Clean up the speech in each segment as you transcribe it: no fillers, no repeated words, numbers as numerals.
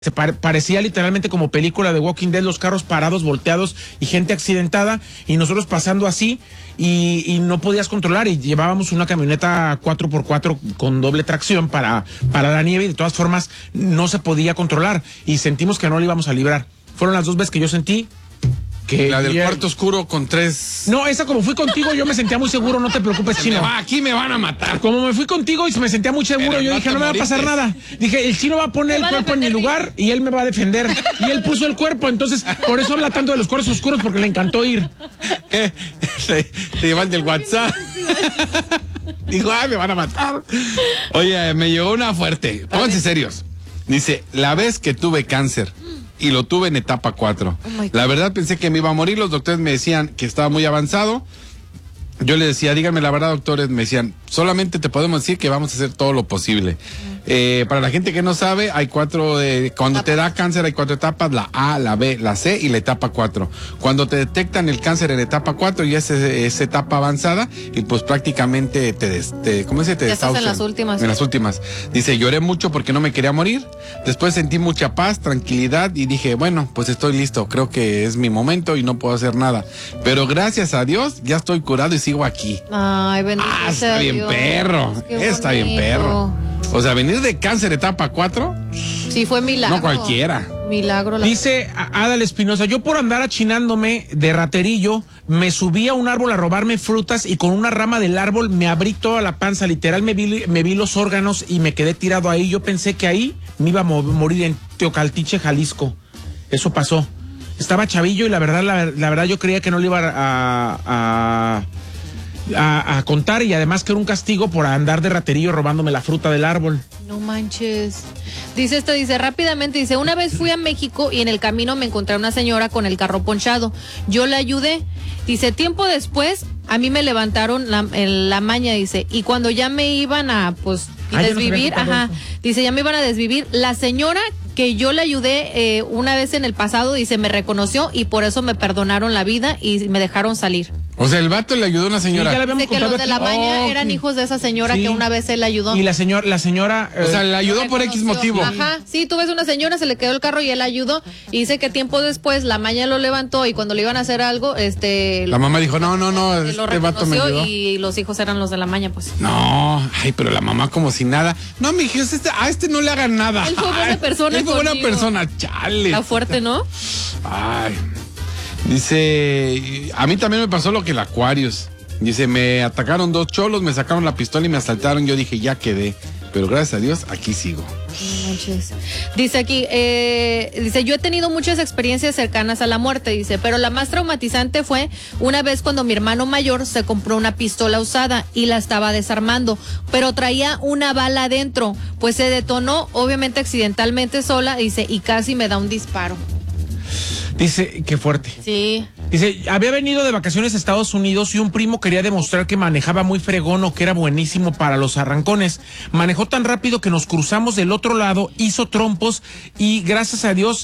Parecía literalmente como película de Walking Dead, los carros parados, volteados y gente accidentada y nosotros pasando así y no podías controlar y llevábamos una camioneta 4x4 con doble tracción para la nieve y de todas formas no se podía controlar y sentimos que no lo íbamos a librar. Fueron las 2 veces que yo sentí que... La del cuarto oscuro con 3... No, esa como fui contigo yo me sentía muy seguro, no te preocupes, Chino. Aquí me van a matar. Como me fui contigo y me sentía muy seguro, yo dije, no me va a pasar nada. Dije, el Chino va a poner el cuerpo en mi lugar y él me va a defender. Y él puso el cuerpo, entonces por eso habla tanto de los cuartos oscuros, porque le encantó ir. Te llevan del WhatsApp. Dijo, me van a matar. Oye, me llegó una fuerte. Pónganse serios. Dice, la vez que tuve cáncer y lo tuve en etapa 4. La verdad pensé que me iba a morir, los doctores me decían que estaba muy avanzado. Yo les decía, díganme la verdad, doctores, me decían, solamente te podemos decir que vamos a hacer todo lo posible. Para la gente que no sabe, hay 4, cuando te da cáncer hay 4 etapas, la A, la B, la C y la etapa 4. Cuando te detectan el cáncer en etapa 4 ya es etapa avanzada y pues prácticamente te estás en las últimas. En las últimas. Dice, lloré mucho porque no me quería morir, después sentí mucha paz, tranquilidad y dije, bueno, pues estoy listo, creo que es mi momento y no puedo hacer nada. Pero gracias a Dios ya estoy curado y sigo aquí. Ay, bendito está bien Dios. Perro, está bien perro. O sea, venir de cáncer etapa 4. Sí, fue milagro. No cualquiera. Milagro. Dice Adal Espinosa, yo por andar achinándome de raterillo, me subí a un árbol a robarme frutas y con una rama del árbol me abrí toda la panza, literal me vi los órganos y me quedé tirado ahí. Yo pensé que ahí me iba a morir en Teocaltiche, Jalisco. Eso pasó. Estaba chavillo y la verdad yo creía que no le iba a contar y además que era un castigo por andar de raterillo robándome la fruta del árbol. No manches. Dice rápidamente, dice, una vez fui a México y en el camino me encontré a una señora con el carro ponchado. Yo la ayudé. Dice, tiempo después, a mí me levantaron la maña, dice, y cuando ya me iban a, pues, desvivir, dice, ya me iban a desvivir, la señora que yo le ayudé una vez en el pasado, dice, me reconoció y por eso me perdonaron la vida y me dejaron salir. O sea, el vato le ayudó a una señora. Sí, dice que los de la maña eran hijos de esa señora que una vez él le ayudó. Y la señora o sea, le ayudó por X motivo. Ajá, sí, tú ves una señora, se le quedó el carro y él ayudó. Y dice que tiempo después la maña lo levantó y cuando le iban a hacer algo, la mamá dijo, no, este vato me ayudó. Y los hijos eran los de la maña, pues. No, pero la mamá como si nada. No, mi hijo, a este no le hagan nada. Él fue buena persona. Él fue buena persona, chale. Está fuerte, ¿no? Ay. Dice, a mí también me pasó lo que el Aquarius. Dice, me atacaron 2 cholos, me sacaron la pistola y me asaltaron. Yo dije, ya quedé. Pero gracias a Dios, aquí sigo. Dice aquí, dice, yo he tenido muchas experiencias cercanas a la muerte, dice, pero la más traumatizante fue una vez cuando mi hermano mayor se compró una pistola usada y la estaba desarmando, pero traía una bala adentro, pues se detonó, obviamente accidentalmente sola, dice, y casi me da un disparo. Dice, qué fuerte. Sí. Dice, había venido de vacaciones a Estados Unidos y un primo quería demostrar que manejaba muy fregón o que era buenísimo para los arrancones. Manejó tan rápido que nos cruzamos del otro lado, hizo trompos y gracias a Dios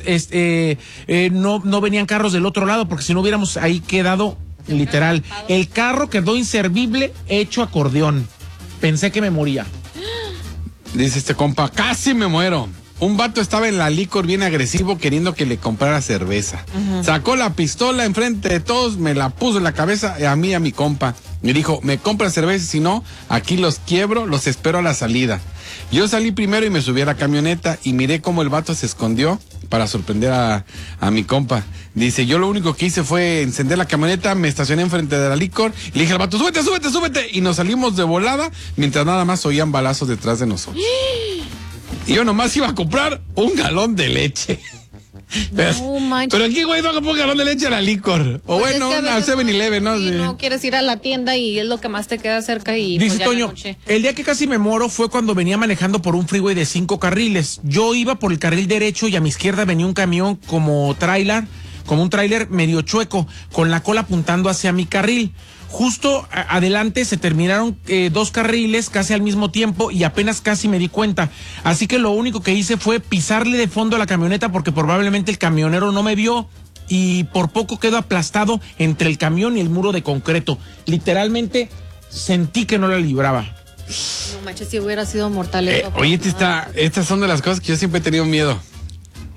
no venían carros del otro lado porque si no hubiéramos ahí quedado literal. El carro quedó inservible, hecho acordeón. Pensé que me moría. Dice este compa, casi me muero. Un vato estaba en la licor bien agresivo queriendo que le comprara cerveza. Sacó la pistola enfrente de todos, me la puso en la cabeza a mí y a mi compa. Me dijo, me compra cerveza, si no, aquí los quiebro, los espero a la salida. Yo salí primero y me subí a la camioneta y miré cómo el vato se escondió para sorprender a mi compa. Dice, yo lo único que hice fue encender la camioneta, me estacioné enfrente de la licor y le dije al vato, súbete. Y nos salimos de volada mientras nada más oían balazos detrás de nosotros. Y yo nomás iba a comprar un galón de leche. Pero aquí, güey, no compro un galón de leche a la licor. O pues bueno, al 7-Eleven, ¿no? Sí, no quieres ir a la tienda y es lo que más te queda cerca y dice pues Toño, el día que casi me muero fue cuando venía manejando por un freeway de 5 carriles. Yo iba por el carril derecho y a mi izquierda venía un camión como un tráiler medio chueco, con la cola apuntando hacia mi carril. Justo adelante se terminaron 2 carriles casi al mismo tiempo y apenas casi me di cuenta. Así que lo único que hice fue pisarle de fondo a la camioneta porque probablemente el camionero no me vio y por poco quedó aplastado entre el camión y el muro de concreto. Literalmente sentí que no la libraba. No manches, si hubiera sido mortal. Oye, estas son de las cosas que yo siempre he tenido miedo.